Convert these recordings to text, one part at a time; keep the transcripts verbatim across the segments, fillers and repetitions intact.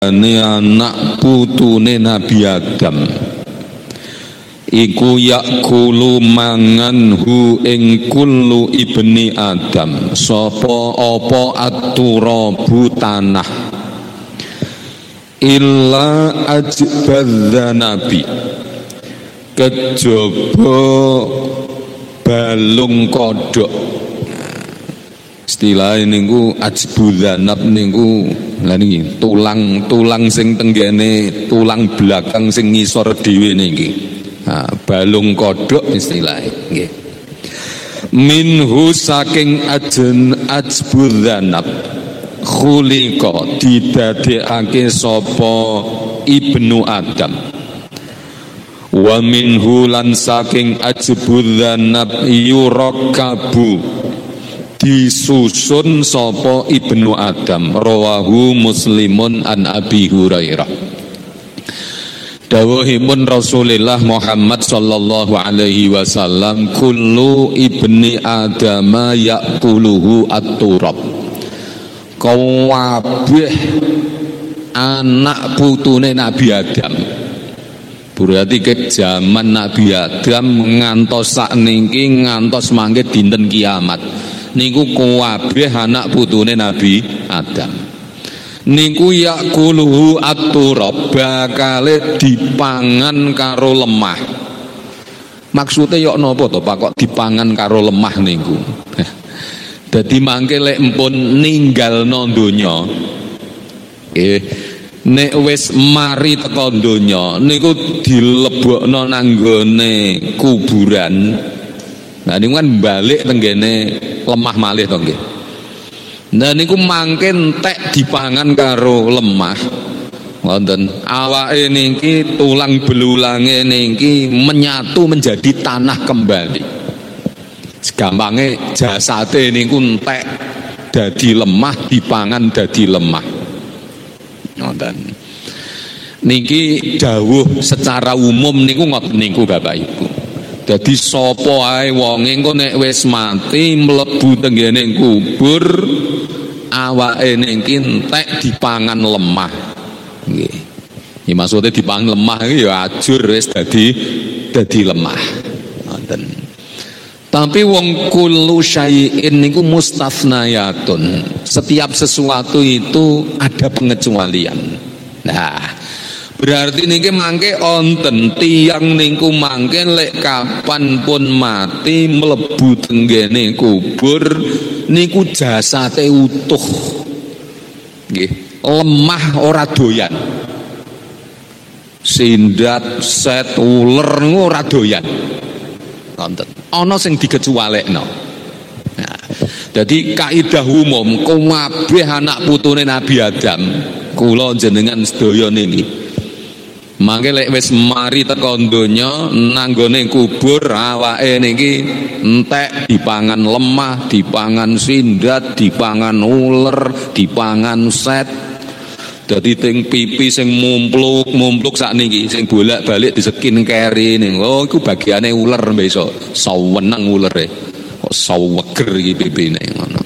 Ini anak putune Nabi Adam iku yakulu manganhu ing kullu ibni Adam sapa apa aturabu tanah illa ajbadza nabi kejaba balung kodok. Istilah niku ajbudzanab niku lha niki tulang tulang sing tenggene tulang belakang sing ngisor dhewe niki. Ha, balung kodok istilahe nggih. Minhu saking ajn ajbudzanab khuliqa didadekake sapa ibnu Adam. Wa minhu lan saking ajbudzanab yurakabu disusun sapa ibnu Adam. Rawahu Muslimun an Abi Hurairah. Dawuhipun Rasulullah Muhammad sallallahu alaihi wasallam, kullu ibni Adama yaquluhu at-turab. Kabeh anak putune Nabi Adam. Berarti ke zaman Nabi Adam ngantos sakniki ngantos mangke dinten kiamat. Niku kabeh anak putune Nabi Adam. Niku yakuluhu at-turab, bakale dipangan karo lemah. Maksudnya yok napa to Pak kok dipangan karo lemah niku? Dadi mangke lek empun ninggalno donya. Eh nek wis mari teka donya niku dilebokno nang nggone kuburan. Nah niku kan balik tenggene lemah malih to nggih. Nah niku mangke entek dipangan karo lemah. Wonten awake niki tulang belulange niki menyatu menjadi tanah kembali. Gampange jasate niku entek dadi lemah dipangan dadi lemah. Wonten. Niki dawuh secara umum niku ngoten niku Bapak Ibu. Jadi sapa ae wong engko nek wis mati mlebu tenggene kubur awake niki entek dipangan lemah. Nggih. Iki maksude dipangan lemah iki ya ajur wis dadi dadi lemah. Ngoten. Tapi wong kullu syai'in niku mustafnayatun. Setiap sesuatu itu ada pengecualian. Nah, berarti niki mangke onten tiyang niku mangke lek kapan pun mati mlebu tenggene kubur niku jasate utuh. Nggih, lemah ora doyan. Sindat, set, uler niku ora doyan. Wonten. Ana sing dikecualekno. Nah, jadi kaidah umum kabeh anak putune Nabi Adam, kula jenengan sedaya niki mangke lek wis mari teka donya nanggone kubur awake niki entek dipangan lemah, dipangan sindat, dipangan uler, dipangan set. Dadi teng pipi sing mumpluk-mumpluk sakniki sing bolak-balik disekin keri ning. Oh iku bagiane uler besok. Saweneng ulere. Kok saweger iki pipine ngono.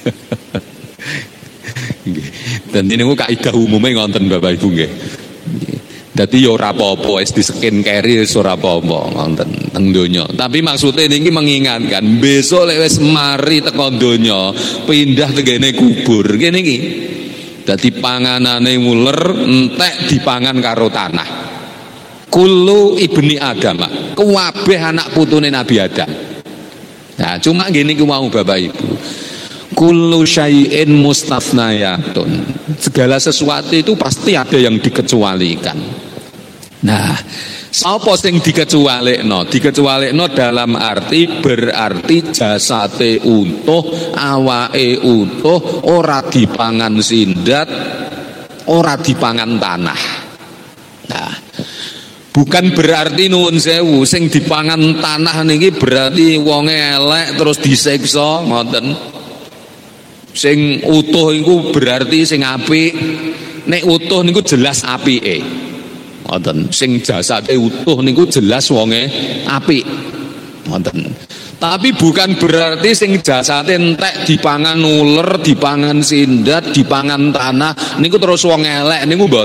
Nggih. Dan niku kaidah umume ngoten Bapak Ibu nggih. Dadi ya ora apa-apa wis disekin keri wis ora apa-apa ngoten teng donya. Tapi maksudnya niki mengingatkan besok lek wis mari teka donya pindah tenggene kubur ngene iki. Dadi panganane uler entek dipangan karo tanah. Kullu ibni Adam, kabeh anak putune Nabi Adam. Nah, cuma gini ku mau Bapak Ibu. Kullu syai'in mustafnayatun. Segala sesuatu itu pasti ada yang dikecualikan. Nah, sapa sing dikecualekno? Dikecualekno dalam arti berarti jasate utuh, awake utuh, ora dipangan sindat, ora dipangan tanah. Nah, bukan berarti nuwun sewu sing dipangan tanah niki berarti wonge elek terus disiksa, ngoten. Sing utuh iku berarti sing apik. Nek utuh niku jelas apike. Ngoten, sing jasate utuh niku jelas wonge apik. Ngoten. Tapi bukan berarti sing jasate entek dipangan uler, dipangan sindat, dipangan tanah niku terus wong elek niku mboten.